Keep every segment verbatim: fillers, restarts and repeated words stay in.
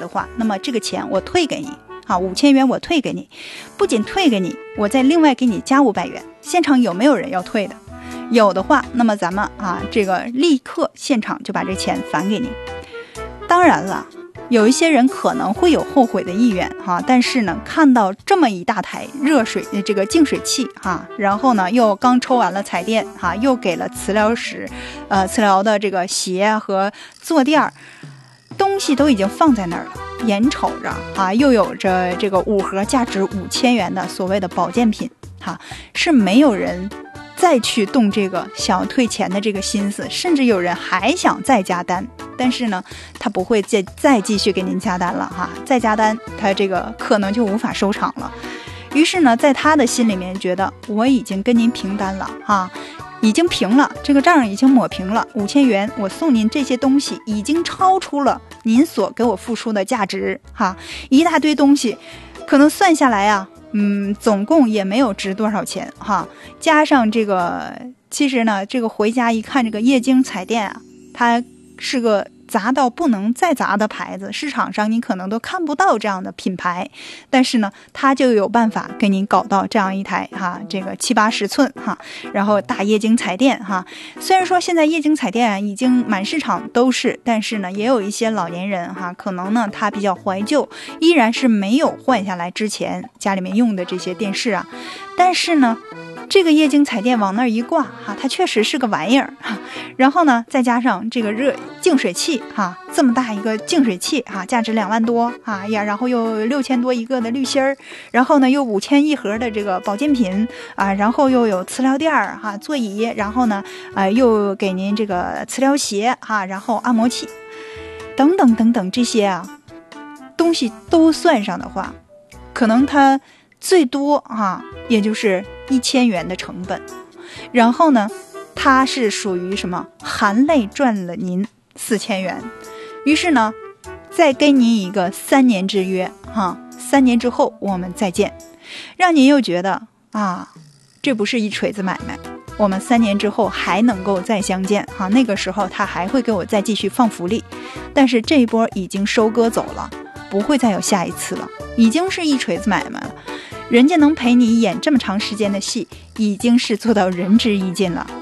的话，那么这个钱我退给你啊，五千元我退给你，不仅退给你，我再另外给你加五百元。现场有没有人要退的？有的话，那么咱们啊，这个立刻现场就把这钱返给你。当然了，有一些人可能会有后悔的意愿哈，但是呢，看到这么一大台热水这个净水器哈，然后呢又刚抽完了彩电哈，又给了磁疗室，呃，磁疗的这个鞋和坐垫，东西都已经放在那儿了，眼瞅着啊，又有着这个五盒价值五千元的所谓的保健品哈，是没有人再去动这个想要退钱的这个心思，甚至有人还想再加单，但是呢，他不会再再继续给您加单了哈，再加单他这个可能就无法收场了。于是呢，在他的心里面觉得我已经跟您平单了哈，已经平了，这个账已经抹平了，五千元我送您这些东西已经超出了您所给我付出的价值哈，一大堆东西，可能算下来啊。嗯，总共也没有值多少钱哈，加上这个，其实呢，这个回家一看，这个液晶彩电啊，它是个杂到不能再杂的牌子，市场上你可能都看不到这样的品牌，但是呢，它就有办法给你搞到这样一台哈，这个七八十寸哈，然后大液晶彩电哈。虽然说现在液晶彩电已经满市场都是，但是呢，也有一些老年人哈，可能呢他比较怀旧，依然是没有换下来之前家里面用的这些电视啊，但是呢。这个液晶彩电往那儿一挂哈，它确实是个玩意儿哈。然后呢，再加上这个热净水器哈，这么大一个净水器哈，价值两万多啊呀，然后又六千多一个的滤芯儿，然后呢又五千一盒的这个保健品啊，然后又有磁疗垫儿哈，座椅，然后呢啊、呃、又给您这个磁疗鞋哈，然后按摩器等等等等这些啊东西都算上的话，可能它最多啊也就是一千元的成本，然后呢它是属于什么含泪赚了您四千元，于是呢再给您一个三年之约哈，三年之后我们再见，让您又觉得啊这不是一锤子买卖，我们三年之后还能够再相见哈，那个时候他还会给我再继续放福利，但是这一波已经收割走了，不会再有下一次了，已经是一锤子买卖了。人家能陪你演这么长时间的戏，已经是做到仁至义尽了。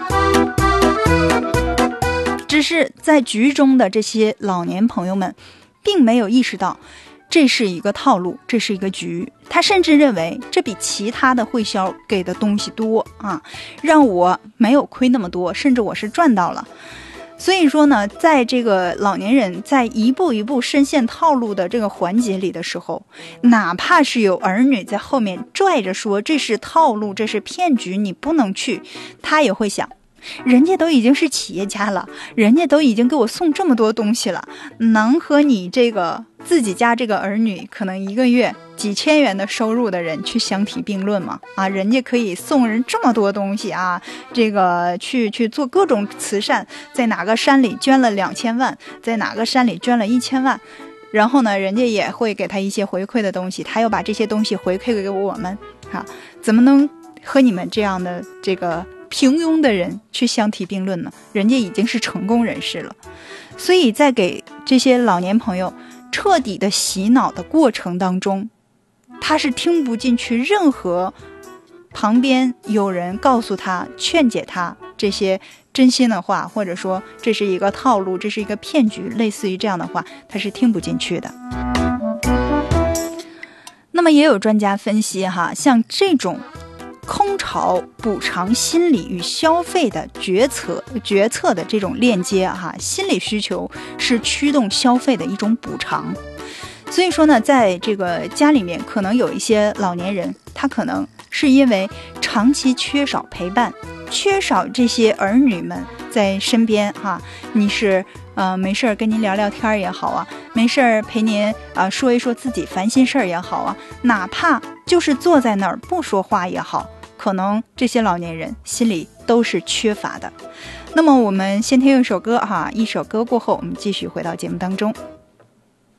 只是在局中的这些老年朋友们并没有意识到这是一个套路，这是一个局，他甚至认为这比其他的会销给的东西多啊，让我没有亏那么多，甚至我是赚到了。所以说呢，在这个老年人在一步一步深陷套路的这个环节里的时候，哪怕是有儿女在后面拽着说这是套路，这是骗局，你不能去，他也会想，人家都已经是企业家了，人家都已经给我送这么多东西了，能和你这个自己家这个儿女可能一个月几千元的收入的人去相提并论吗？啊，人家可以送人这么多东西啊，这个去去做各种慈善，在哪个山里捐了两千万，在哪个山里捐了一千万，然后呢，人家也会给他一些回馈的东西，他又把这些东西回馈给我们，啊，怎么能和你们这样的这个平庸的人去相提并论呢？人家已经是成功人士了，所以在给这些老年朋友彻底的洗脑的过程当中，他是听不进去任何旁边有人告诉他劝解他这些真心的话，或者说这是一个套路，这是一个骗局，类似于这样的话他是听不进去的。那么也有专家分析哈，像这种空巢补偿心理与消费的决策决策的这种链接哈，心理需求是驱动消费的一种补偿。所以说呢，在这个家里面可能有一些老年人，他可能是因为长期缺少陪伴，缺少这些儿女们在身边哈，你是呃没事跟您聊聊天也好啊，没事陪您啊、呃、说一说自己烦心事儿也好啊，哪怕就是坐在那儿不说话也好，可能这些老年人心里都是缺乏的。那么我们先听一首歌哈，一首歌过后我们继续回到节目当中。